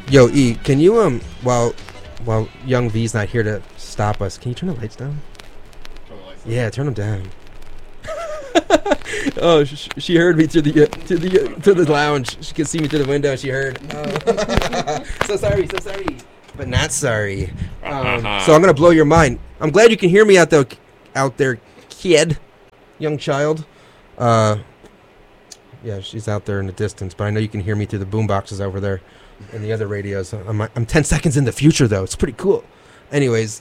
Yo, E, can you while Young V's not here to stop us, can you turn the lights down? Yeah, turn them down. Oh, she heard me to the lounge. She could see me through the window. She heard. Oh. So sorry, but not sorry. So I'm gonna blow your mind. I'm glad you can hear me out there, kid, young child. Yeah, she's out there in the distance, but I know you can hear me through the boom boxes over there and the other radios. I'm 10 seconds in the future though. It's pretty cool. Anyways,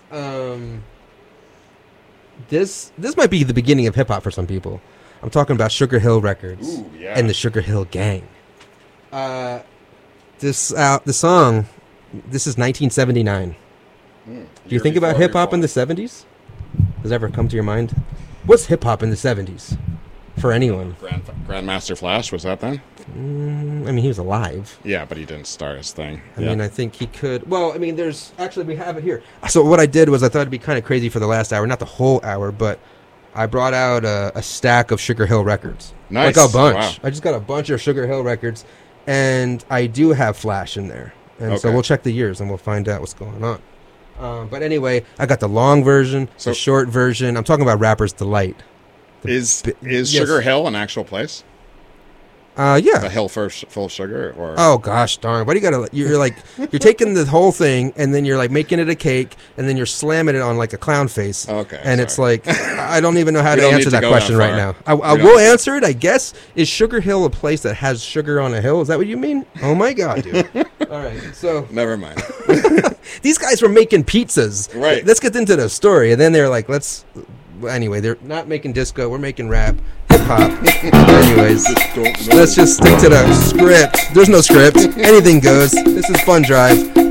this might be the beginning of hip hop for some people. I'm talking about Sugar Hill Records. Ooh, yeah. And the Sugar Hill Gang. The song, this is 1979. Do you think about hip hop in the 70s? Does that ever come to your mind? What's hip hop in the 70s for anyone? Grandmaster Flash, was that then? I mean, he was alive. Yeah, but he didn't start his thing. I mean, I think he could. Well, I mean, we have it here. So what I did was I thought it'd be kind of crazy for the last hour, not the whole hour, but I brought out a stack of Sugar Hill records. Nice. Like a bunch. Wow. I just got a bunch of Sugar Hill records, and I do have Flash in there. And so Okay. we'll check the years, and we'll find out what's going on. But anyway, I got the long version, the short version. I'm talking about Rapper's Delight. Is yes. Sugar Hill an actual place? Yeah. A hill full of sugar? Or Oh gosh darn! Why do you gotta? You're taking the whole thing and then you're like making it a cake and then you're slamming it on like a clown face. Okay, And it's like I don't even know how We to don't answer need to that go question that right now. I will answer it, I guess. Is Sugar Hill a place that has sugar on a hill? Is that what you mean? Oh my god, dude! All right, so never mind. these guys were making pizzas. Right. Let's get into the story, and then they're like, Anyway, they're not making disco. We're making rap, hip hop. Anyways, let's just stick to the script. There's no script. Anything goes. This is Fun Drive.